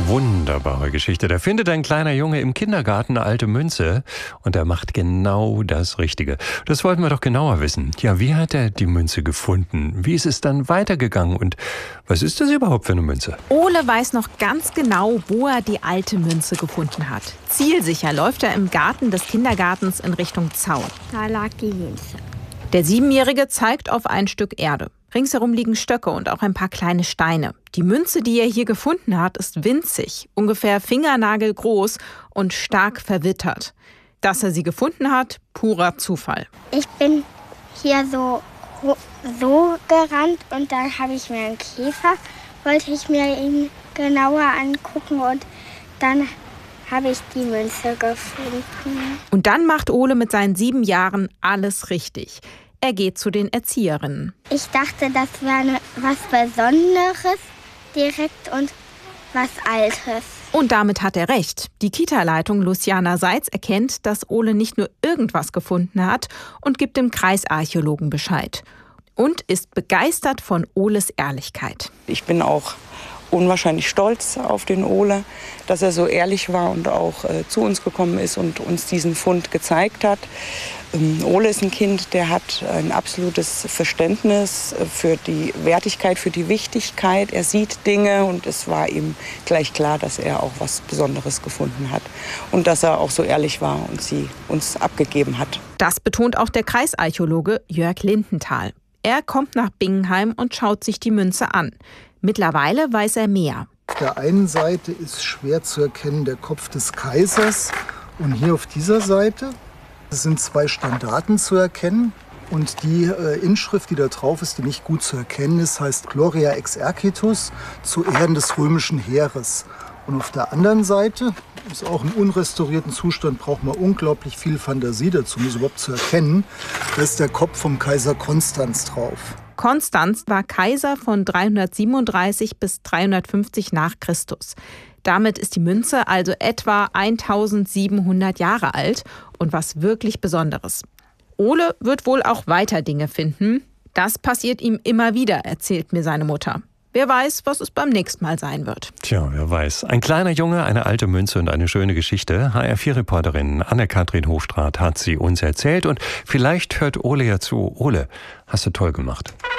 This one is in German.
Wunderbare Geschichte. Da findet ein kleiner Junge im Kindergarten eine alte Münze und er macht genau das Richtige. Das wollten wir doch genauer wissen. Ja, wie hat er die Münze gefunden? Wie ist es dann weitergegangen? Und was ist das überhaupt für eine Münze? Ole weiß noch ganz genau, wo er die alte Münze gefunden hat. Zielsicher läuft er im Garten des Kindergartens in Richtung Zaun. Da lag die Münze. Der 7-Jährige zeigt auf ein Stück Erde. Ringsherum liegen Stöcke und auch ein paar kleine Steine. Die Münze, die er hier gefunden hat, ist winzig, ungefähr fingernagelgroß und stark verwittert. Dass er sie gefunden hat, purer Zufall. Ich bin hier so gerannt und dann habe ich mir einen Käfer, wollte ich mir ihn genauer angucken und dann habe ich die Münze gefunden. Und dann macht Ole mit seinen 7 Jahren alles richtig. Er geht zu den Erzieherinnen. Ich dachte, das wäre was Besonderes direkt und was Altes. Und damit hat er recht. Die Kita-Leitung Luciana Seitz erkennt, dass Ole nicht nur irgendwas gefunden hat und gibt dem Kreisarchäologen Bescheid. Und ist begeistert von Oles Ehrlichkeit. Ich bin auch unwahrscheinlich stolz auf den Ole, dass er so ehrlich war und auch zu uns gekommen ist und uns diesen Fund gezeigt hat. Ole ist ein Kind, der hat ein absolutes Verständnis für die Wertigkeit, für die Wichtigkeit. Er sieht Dinge und es war ihm gleich klar, dass er auch was Besonderes gefunden hat und dass er auch so ehrlich war und sie uns abgegeben hat. Das betont auch der Kreisarchäologe Jörg Lindenthal. Er kommt nach Bingenheim und schaut sich die Münze an. Mittlerweile weiß er mehr. Auf der einen Seite ist schwer zu erkennen der Kopf des Kaisers und hier auf dieser Seite sind 2 Standarten zu erkennen. Und die Inschrift, die da drauf ist, die nicht gut zu erkennen ist, heißt Gloria exercitus, zu Ehren des römischen Heeres. Und auf der anderen Seite, ist auch im unrestaurierten Zustand, braucht man unglaublich viel Fantasie dazu, um es überhaupt zu erkennen, da ist der Kopf vom Kaiser Konstanz drauf. Konstanz war Kaiser von 337 bis 350 nach Christus. Damit ist die Münze also etwa 1700 Jahre alt und was wirklich Besonderes. Ole wird wohl auch weiter Dinge finden. Das passiert ihm immer wieder, erzählt mir seine Mutter. Wer weiß, was es beim nächsten Mal sein wird. Tja, wer weiß. Ein kleiner Junge, eine alte Münze und eine schöne Geschichte. HR4-Reporterin Anne-Kathrin Hofstraat hat sie uns erzählt. Und vielleicht hört Ole ja zu. Ole, hast du toll gemacht.